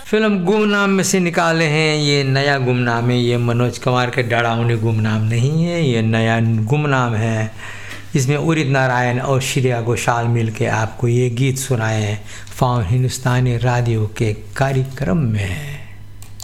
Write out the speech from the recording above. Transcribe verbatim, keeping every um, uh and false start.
Film गुमनाम में से निकाले हैं। ये नया गुमनाम है, ये मनोज कुमार के डरावनी गुमनाम नहीं है, ये नया गुमनाम है। इसमें उदित नारायण और श्रेया घोषाल मिल के आपको ये गीत सुनाए हैं फाउन हिंदुस्तानी रेडियो के कार्यक्रम में।